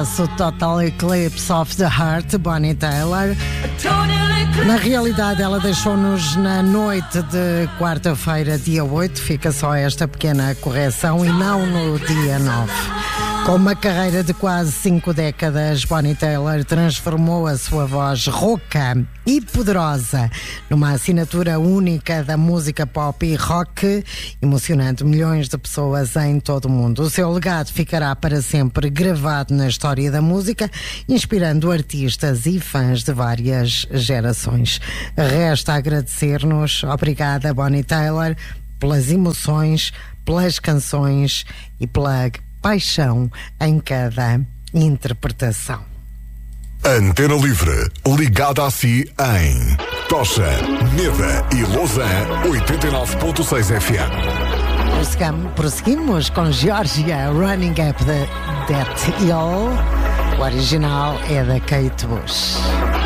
sucesso Total Eclipse of the Heart, Bonnie Tyler. Na realidade, ela deixou-nos na noite de quarta-feira, dia 8. Fica só esta pequena correção e não no dia 9. Com uma carreira de quase 5 décadas, Bonnie Tyler transformou a sua voz rouca e poderosa numa assinatura única da música pop e rock, emocionando milhões de pessoas em todo o mundo. O seu legado ficará para sempre gravado na história da música, inspirando artistas e fãs de várias gerações. Resta agradecer-nos. Obrigada, Bonnie Tyler, pelas emoções, pelas canções e pela paixão em cada interpretação. Antena Livre, ligada a si em Tocha, Neda e Lausanne, 89.6 FM. Prosseguimos com Georgia, Running Up That Hill. O original é da Kate Bush.